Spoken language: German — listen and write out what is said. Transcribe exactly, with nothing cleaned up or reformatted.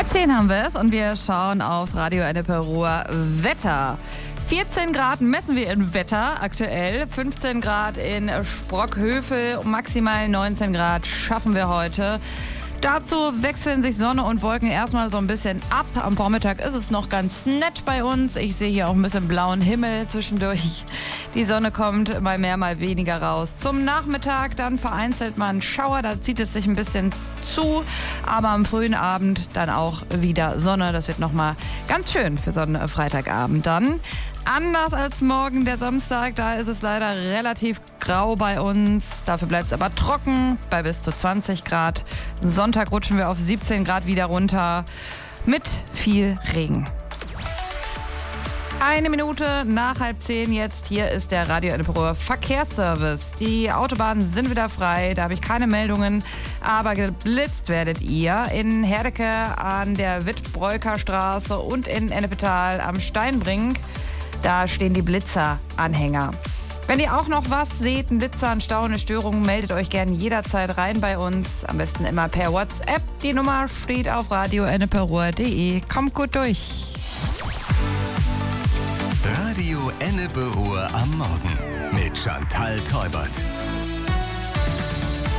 Halb zehn haben wir es und wir schauen aufs Radio Ennepe-Ruhr Wetter. vierzehn Grad messen wir in Wetter aktuell, fünfzehn Grad in Sprockhövel, maximal neunzehn Grad schaffen wir heute. Dazu wechseln sich Sonne und Wolken erstmal so ein bisschen ab. Am Vormittag ist es noch ganz nett bei uns. Ich sehe hier auch ein bisschen blauen Himmel zwischendurch. Die Sonne kommt mal mehr, mal weniger raus. Zum Nachmittag dann vereinzelt mal ein Schauer, da zieht es sich ein bisschen zu. Aber am frühen Abend dann auch wieder Sonne. Das wird nochmal ganz schön für so einen Freitagabend dann. Anders als morgen, der Samstag, da ist es leider relativ grau bei uns. Dafür bleibt es aber trocken bei bis zu zwanzig Grad. Sonntag rutschen wir auf siebzehn Grad wieder runter mit viel Regen. Eine Minute nach halb zehn jetzt. Hier ist der Radio Ennepe-Ruhr Verkehrsservice. Die Autobahnen sind wieder frei, da habe ich keine Meldungen. Aber geblitzt werdet ihr in Herdecke an der Wittbreuker Straße und in Ennepetal am Steinbrink. Da stehen die Blitzer-Anhänger. Wenn ihr auch noch was seht, ein Blitzer, ein Stau, eine Störung, meldet euch gerne jederzeit rein bei uns. Am besten immer per WhatsApp. Die Nummer steht auf radio enneperuhr punkt de. Kommt gut durch. Radio Ennepe-Ruhr am Morgen mit Chantal Teubert.